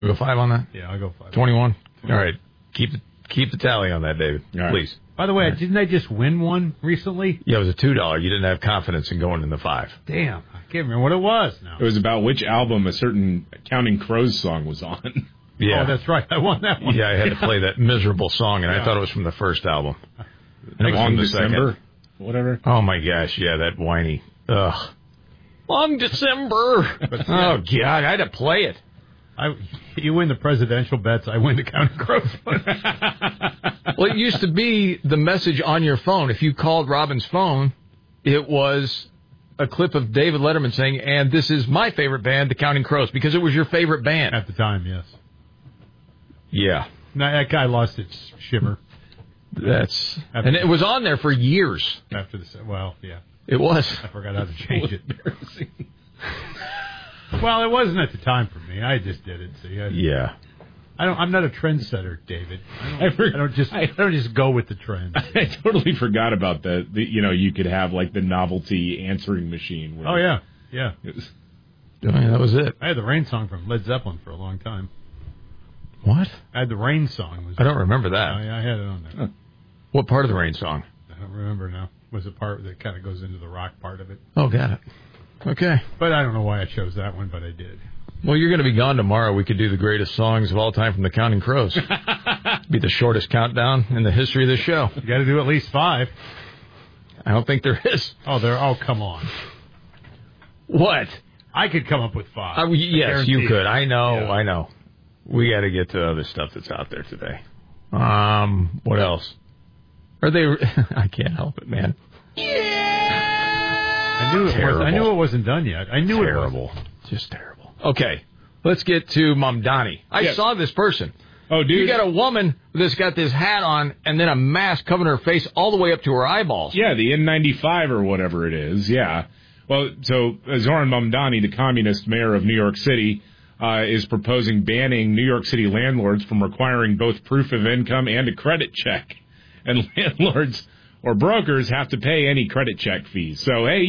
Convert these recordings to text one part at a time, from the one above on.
We go 5 on that? Yeah, I'll go 5. 21? All right. Keep the tally on that, David. Right. Please. By the way, didn't I just win one recently? Yeah, it was a $2. You didn't have confidence in going in the 5. Damn. I can't remember what it was now. It was about which album a certain Counting Crows song was on. Yeah. Oh, that's right. I won that one. Yeah, I had to play that miserable song, and I thought it was from the first album. And it was Long from the December? second. Whatever. Oh, my gosh. Yeah, that whiny. Ugh. Long December. Oh, God. I had to play it. You win the presidential bets, I win the Counting Crows. Well, it used to be the message on your phone. If you called Robin's phone, it was a clip of David Letterman saying, and this is my favorite band, the Counting Crows, because it was your favorite band. At the time, yes. Yeah. No, that guy lost its shimmer. And it was on there for years. After the, well, yeah. It was. I forgot how to change it. Well, it wasn't at the time for me. I just did it. See, yeah. I'm not a trendsetter, David. I don't just go with the trend. I totally forgot about the you could have like the novelty answering machine. Oh yeah. Yeah, that was it. I had the Rain song from Led Zeppelin for a long time. What? I had the Rain song. I don't remember that. Oh, yeah, I had it on there. Huh. What part of the Rain song? I don't remember now. Was the part that kind of goes into the rock part of it. Oh, got it. Okay. But I don't know why I chose that one, but I did. Well, you're going to be gone tomorrow. We could do the greatest songs of all time from the Counting Crows. Be the shortest countdown in the history of this show. You got to do at least 5. I don't think there is. Oh, come on. What? I could come up with 5. Yes, you could. I know. Yeah. I know. We got to get to other stuff that's out there today. What else? Are they? I can't help it, man. I knew it wasn't done yet. I knew terrible. It was. Just terrible. Okay, let's get to Mamdani. I saw this person. Oh, dude. You got a woman that's got this hat on and then a mask covering her face all the way up to her eyeballs. Yeah, the N95 or whatever it is, yeah. Well, so Zoran Mamdani, the communist mayor of New York City, is proposing banning New York City landlords from requiring both proof of income and a credit check. And landlords or brokers have to pay any credit check fees. So, hey,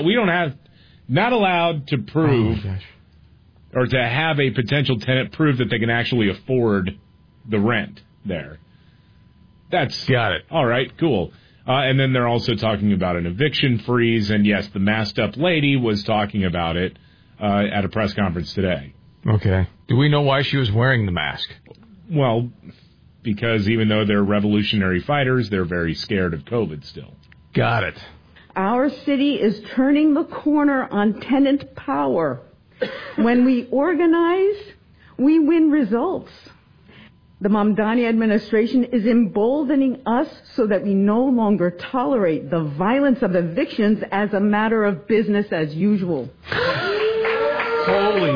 not allowed to prove or to have a potential tenant prove that they can actually afford the rent there. Got it. All right, cool. And then they're also talking about an eviction freeze. And, yes, the masked-up lady was talking about it at a press conference today. Okay. Do we know why she was wearing the mask? Well, because even though they're revolutionary fighters, they're very scared of COVID still. Got it. Our city is turning the corner on tenant power. When we organize, we win results. The Mamdani administration is emboldening us so that we no longer tolerate the violence of evictions as a matter of business as usual. Holy.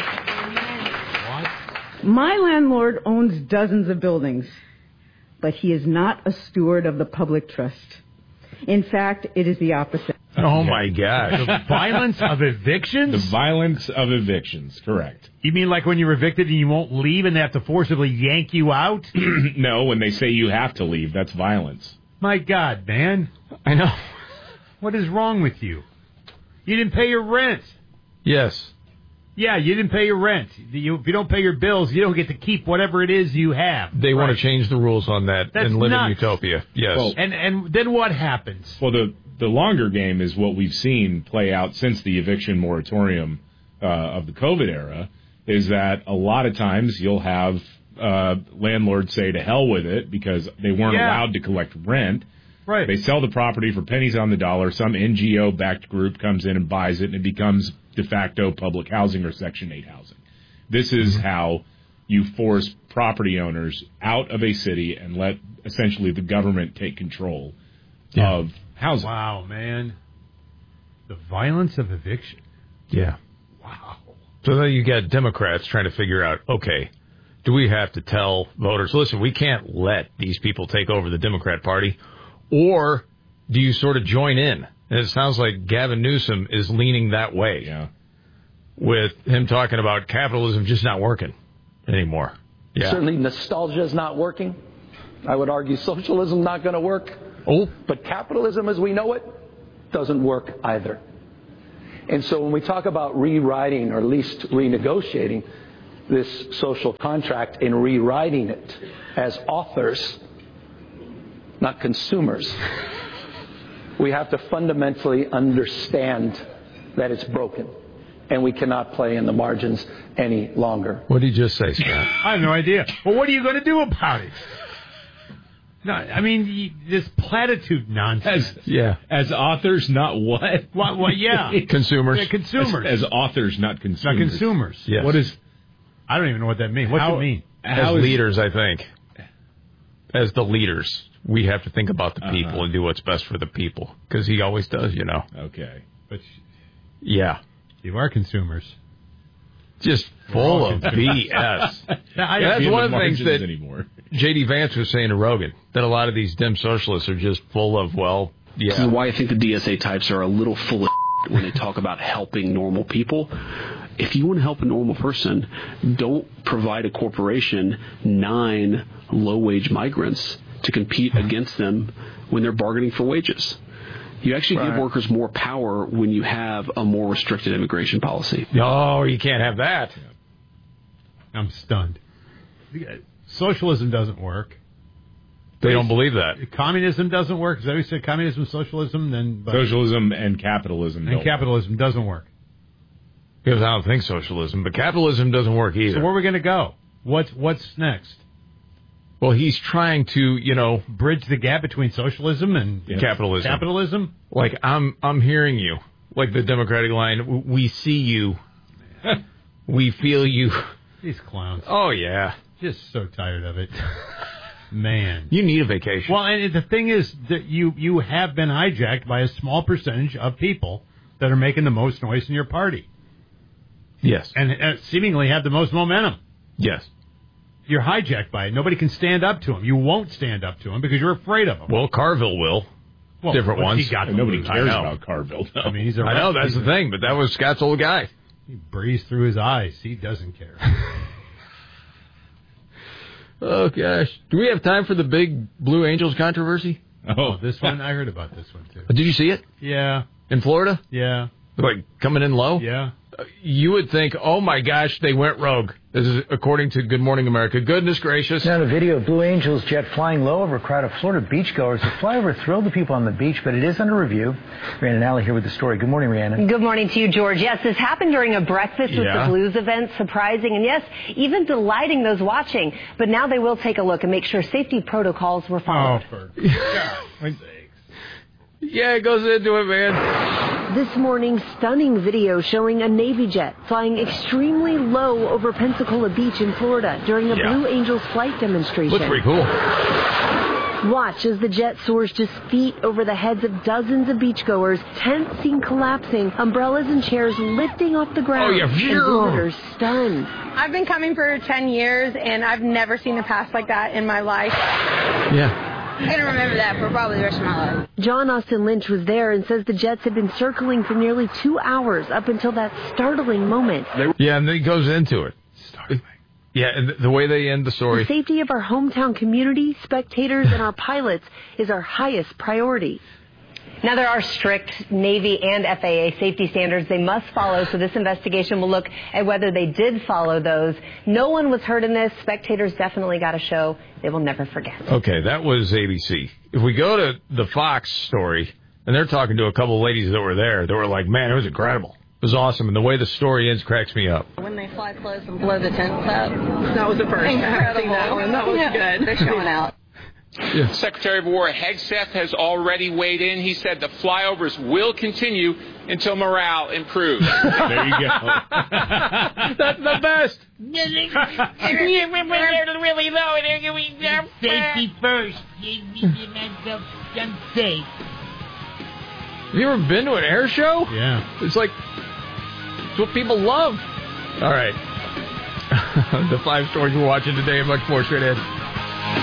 What? My landlord owns dozens of buildings, but he is not a steward of the public trust. In fact, it is the opposite. Oh, my gosh. The violence of evictions? The violence of evictions, correct. You mean like when you're evicted and you won't leave and they have to forcibly yank you out? No, when they say you have to leave, that's violence. My God, man. I know. What is wrong with you? You didn't pay your rent. Yes. Yeah, you didn't pay your rent. If you don't pay your bills, you don't get to keep whatever it is you have. They want to change the rules on that and live in utopia. Yes. Well, and then what happens? Well, the longer game is what we've seen play out since the eviction moratorium of the COVID era, is that a lot of times you'll have landlords say to hell with it because they weren't allowed to collect rent. Right. They sell the property for pennies on the dollar. Some NGO-backed group comes in and buys it, and it becomes de facto public housing or Section 8 housing. This is how you force property owners out of a city and let essentially the government take control of housing. Wow, man. The violence of eviction. Yeah. Wow. So then you got Democrats trying to figure out, okay, do we have to tell voters, listen, we can't let these people take over the Democrat Party, or do you sort of join in? And it sounds like Gavin Newsom is leaning that way. Yeah. With him talking about capitalism just not working anymore. Yeah. Certainly nostalgia is not working. I would argue socialism not going to work. Oh. But capitalism as we know it doesn't work either. And so when we talk about rewriting or at least renegotiating, this social contract and rewriting it as authors, not consumers, we have to fundamentally understand that it's broken and we cannot play in the margins any longer. What did you just say, Scott? I have no idea. Well, what are you going to do about it? No, I mean, this platitude nonsense. As authors, not what? What? Yeah. Consumers. Yeah, consumers. As authors, not consumers. Not consumers. Yes. What is... I don't even know what that means. What's it mean? As leaders, I think. As the leaders, we have to think about the people and do what's best for the people. Because he always does, you know. Okay. But yeah. You are consumers. Just full of BS. That's one of the things that J.D. Vance was saying to Rogan, that a lot of these dim socialists are just full of, This is why I think the DSA types are a little full of when they talk about helping normal people. If you want to help a normal person, don't provide a corporation 9 low-wage migrants to compete against them when they're bargaining for wages. You actually give workers more power when you have a more restricted immigration policy. No, you can't have that. I'm stunned. Socialism doesn't work. They don't believe that. Communism doesn't work. Is that what you said? Communism, socialism, then... Socialism and capitalism. And capitalism doesn't work. Because I don't think socialism, but capitalism doesn't work either. So where are we going to go? What's next? Well, he's trying to, bridge the gap between socialism and capitalism. Capitalism? Like, I'm hearing you. Like the Democratic line, we see you. We feel you. These clowns. Oh, yeah. Just so tired of it. Man. You need a vacation. Well, and the thing is that you have been hijacked by a small percentage of people that are making the most noise in your party. Yes. And seemingly have the most momentum. Yes. You're hijacked by it. Nobody can stand up to him. You won't stand up to him because you're afraid of him. Well, Carville will. Well, different ones. Nobody cares about Carville. No. I mean, he's I know, that's the thing, but that was Scott's old guy. He breathes through his eyes. He doesn't care. Oh, gosh. Do we have time for the big Blue Angels controversy? Oh, this one? I heard about this one, too. Did you see it? Yeah. In Florida? Yeah. Like, coming in low? Yeah. You would think, oh, my gosh, they went rogue. This is according to Good Morning America. Goodness gracious. Now, the video of Blue Angels jet flying low over a crowd of Florida beachgoers. The flyover thrilled the people on the beach, but it is under review. Rhiannon Alley here with the story. Good morning, Rhiannon. Good morning to you, George. Yes, this happened during a Breakfast with the Blues event. Surprising and, yes, even delighting those watching. But now they will take a look and make sure safety protocols were followed. Oh, for God's sakes. Yeah, it goes into it, man. This morning, stunning video showing a Navy jet flying extremely low over Pensacola Beach in Florida during a Blue Angels flight demonstration. Looks pretty cool. Watch as the jet soars just feet over the heads of dozens of beachgoers, tents seen collapsing, umbrellas and chairs lifting off the ground, and visitors stunned. I've been coming for 10 years, and I've never seen a pass like that in my life. Yeah. I'm going to remember that for probably the rest of my life. John Austin Lynch was there and says the jets had been circling for nearly 2 hours up until that startling moment. Yeah, and then he goes into it. Startling. Yeah, and the way they end the story. The safety of our hometown community, spectators, and our pilots is our highest priority. Now, there are strict Navy and FAA safety standards they must follow, so this investigation will look at whether they did follow those. No one was hurt in this. Spectators definitely got a show they will never forget. Okay, that was ABC. If we go to the Fox story, and they're talking to a couple of ladies that were there, they were like, man, it was incredible. It was awesome, and the way the story ends cracks me up. When they fly close and blow the tents up, that was the first. Incredible. That was good. They're showing out. Yeah. Secretary of War Hegseth has already weighed in. He said the flyovers will continue until morale improves. There you go. That's the best. Really low. Safety first. I'm safe. Have you ever been to an air show? Yeah. It's like, it's what people love. All right. The 5 stories we're watching today and much more straight ahead.